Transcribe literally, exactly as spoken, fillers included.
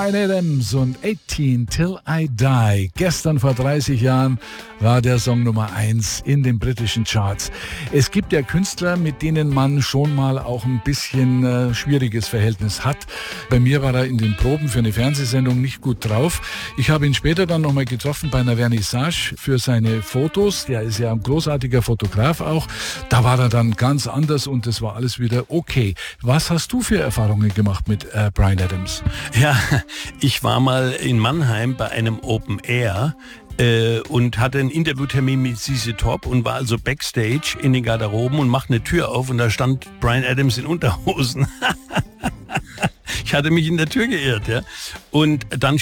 Bryan Adams und achtzehn Till I Die. Gestern vor dreißig Jahren war der Song Nummer eins in den britischen Charts. Es gibt ja Künstler, mit denen man schon mal auch ein bisschen äh, schwieriges Verhältnis hat. Bei mir war er in den Proben für eine Fernsehsendung nicht gut drauf. Ich habe ihn später dann nochmal getroffen bei einer Vernissage für seine Fotos. Der ist ja ein großartiger Fotograf auch. Da war er dann ganz anders und das war alles wieder okay. Was hast du für Erfahrungen gemacht mit äh, Bryan Adams? Ja, ich war mal in Mannheim bei einem Open Air äh, und hatte einen Interviewtermin mit Z Z Top und war also Backstage in den Garderoben und machte eine Tür auf und da stand Bryan Adams in Unterhosen. Ich hatte mich in der Tür geirrt, ja. Und dann